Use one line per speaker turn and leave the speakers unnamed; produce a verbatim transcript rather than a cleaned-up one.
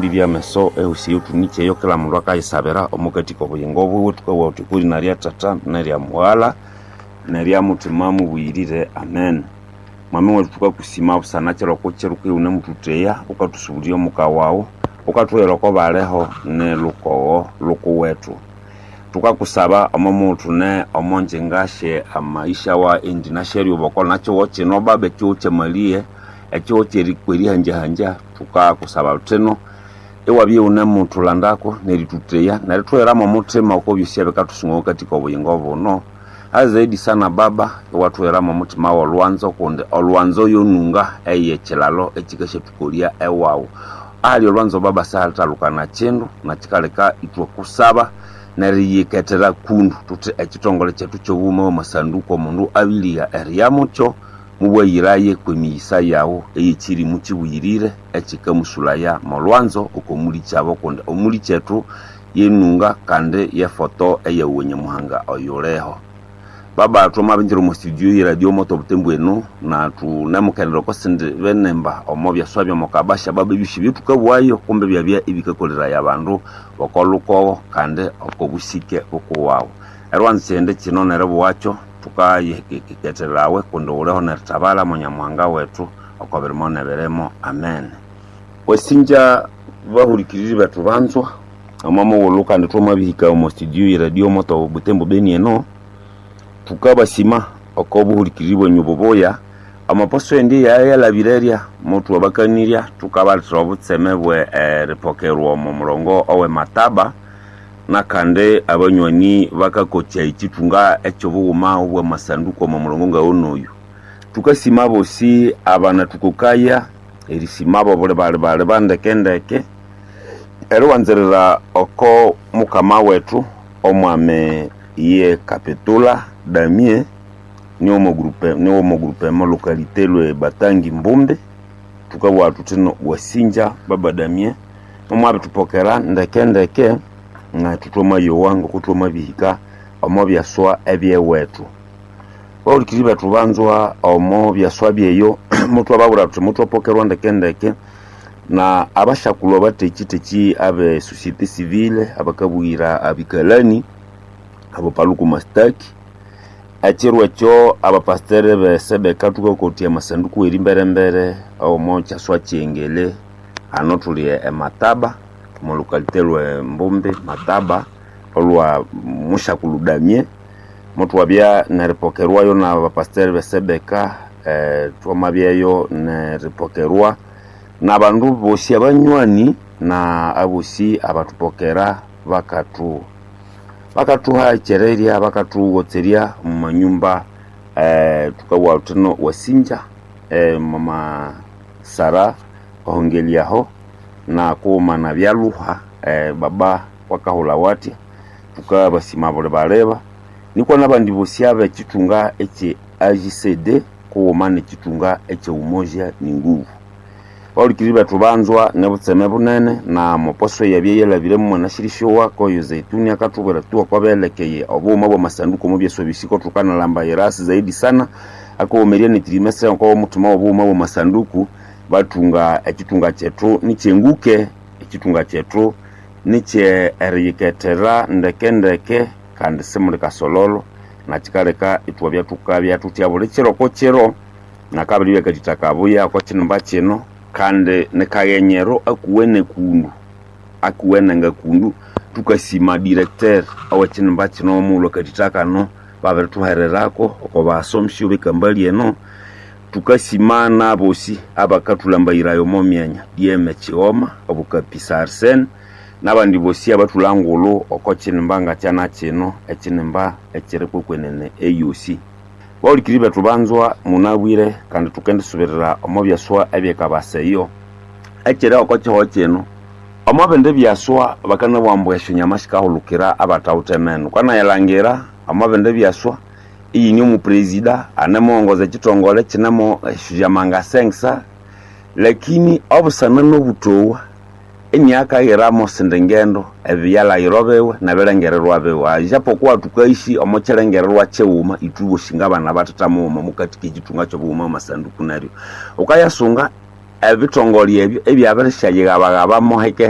ebituli bya meso eusi yotuniche yo kila mundu akayisabira omukatiko buyingo bwe tukawa utikuri na ria tata na ria mwala na ria mutimamu buyirire amen. Mami wetu tukakusima busana cyero ko cyeruke une mututeya ukatusubuliyo mukawawo ukatwera ko baleho ne luko luko wetu tukakusaba amamuntu ne omonje ngashe amaisha wa indinasheri uboko nacho woche no babe cyo cyemalie ekyo cyeri kweri hanja hanja tukakusaba teno ewabye une muntu landako nerituteya naritwera mu mutima uko byisebe katusungo katiko buyingo bono azaidi sana baba watwera mu mutima wa Lwanzo kunde Olwanzo yonunga eye kilalo ekikeshe tukolia ewawo ali Lwanzo baba saltalukana chindu na kikaleka itwa kusaba nariyeketera kundu tuti ekitongole kyetu kyobuma mu masanduko mundu abiliya eriyamucho muwayiraye kwemiyisa yawo eyikiri mu kibuyirire ekikamusulaya mu Lwanzo uko muri cyabo kunde omuri kyetu yenunga kande ya foto eyawenye muhanga oyoleho baba atoma binjiro mu studio ya radio moto butembo eno na tu namukanira ko sinde benemba omobya swabya mukabasha baba bishibitu kabwayo kumbe byabya ibikakolera yabandu bakoluko kande okobusike okuwawo erwanze ende kino nerebo wacho tukaye keketelawe kundo uleho nertabala munyamwanga wetu okobirimo neberemo amen. Wesinja bahurikiriri batu banzwa amamo woluka nditoma bihika mu studio ya radio moto butembo beni eno tukabasima okobuhurikiribwa nyuboboya amaposo endi ya yalabireria mutu abakaniria tukabalira obutsemebwe eh, repokerwa mu murongo owe mataba nakande abanywani bakakocha ikitunga ekyobuuma obwa masanduko mu murongo ngaonoyo tukasima bosi abana tukukaya erisimabo bole bale bale bandekendeke erwanzerera oko mukama wetu omwame iye Kapitula Damie ni omo groupe ni omo groupe ma localité le Batangi Mbumbe tukabwa tutino wasinja baba Damie omwa bitupokera ndeke ndeke na tutoma yo wangu kutoma bihika omo byaswa ebye wetu olikiriba tubanzwa omo byaswa byeyo mutu ababura mutu pokerwa ndeke ndeke na abashakulo batekiteki abe société civile abakabwira abikalani abo paluku mastaki achirwa cho abapastere besebe katuko kotia masanduku erimbere mbere au moncha swa chengele anotulie emataba mu localité lwe Mbumbe mataba olwa mushakuludamie motu wabia neripokerwa yo na abapastere besebeka eh twamabyeyo neripokerwa na bandu bosi abanywani na abusi abatupokera bakatu bakatuha chereria bakatuwotseria mu manyumba eh tukawa tuno wasinja eh mama Sara ohongeliaho na kuma na byaluha eh baba wakahula wati tukabasima bole baleba niko nabandi bosiaba kitunga eche A J C D kuma ne kitunga eche umoja ni nguvu olikiriba tubanzwa nebutseme bunene na moposo yabye labire mu nashirisho wako yozeituni akatubera tu kwabelekeye obuma bwa masanduko mu byeso bisiko tukana lamba yerasi zaidi sana akomeria ni trimestre kwa mutima obuma bwa masanduku batunga ekitunga chetu nichenguke ekitunga chetu niche eriketera ndeke ndeke kandi semulika sololo na kikaleka itwabya tukabya tutyabule kiro ko kiro nakabiriwe katitakabuya kwa kinumba kino kande nekayenyero akuwene kundu akuwene ngakundu tukasima directeur awakinumba kino mulo katitakano babere tuhererako okobasomsyo bekambali eno tukasimana bosi abakatulamba yo momyanya dieme chioma obukapisa Arsene nabandi bosi abatulangolo okokinumba cyana kino ekinumba ekireko kwenene eyusi Walikiriba tubanzwa munabwire kandi tukende subirira omobyaswa ebyekabaseyo ekira okocho hocheno omabende byaswa bakana bwambwesho nyamashika holukira abatautemenu kana yalangira omabende byaswa iyi ni mu president anamongoza kitongole kinamo shujamanga sengsa lakini obusana nobutowa enyaka iramo sindengendo ebyala irobewe na belengererwa bewa japo kwa tukaishi omochelengererwa cheuma itubo shingabana batatamu mu katike gitunga cyo buma masanduku naryo ukayasunga ebitongoli ebyo ebyabere shayiga bagaba mo heke